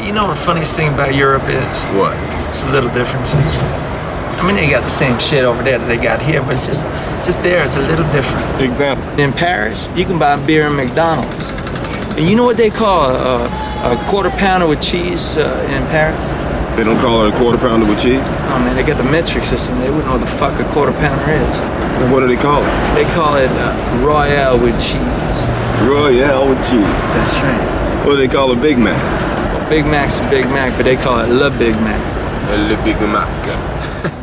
You know what the funniest thing about Europe is? What? It's the little differences. I mean, they got the same shit over there that they got here, but it's just there. It's a little different. Example. In Paris, you can buy beer in McDonald's. And you know what they call a quarter pounder with cheese in Paris? They don't call it a quarter pounder with cheese? Oh man, they got the metric system. They wouldn't know what the fuck a quarter pounder is. And what do they call it? They call it Royale with cheese. Royale with cheese. That's right. What do they call a Big Mac? Well, Big Mac's a Big Mac, but they call it Le Big Mac. Le Big Mac.